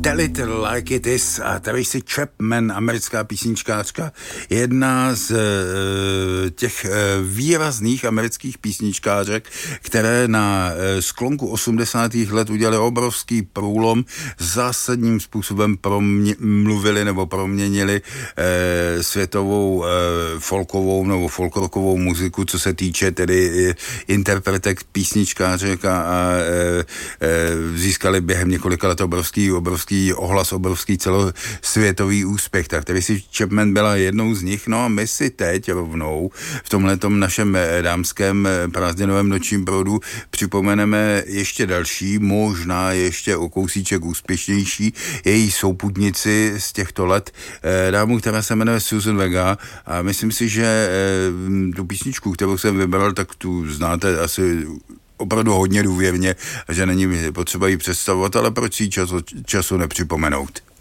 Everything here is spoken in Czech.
Tell It Like It Is a Tracy Chapman, americká písničkářka, jedna z těch výrazných amerických písničkářek, které na sklonku 80. let udělali obrovský průlom, zásadním způsobem mluvili nebo proměnili světovou folkovou nebo folkrockovou muziku, co se týče tedy interpretek, písničkářek a získali během několika let obrovský ohlas, obrovský celosvětový úspěch. Tak Tracy Chapman byla jednou z nich, no a my si teď rovnou v tomhletom našem dámském prázdninovém nočním proudu připomeneme ještě další, možná ještě o kousíček úspěšnější, její souputnici z těchto let, dámu, která se jmenuje Suzanne Vega, a myslím si, že tu písničku, kterou jsem vybral, tak tu znáte asi opravdu hodně důvěrně, že není potřeba ji představovat, ale proč si času nepřipomenout.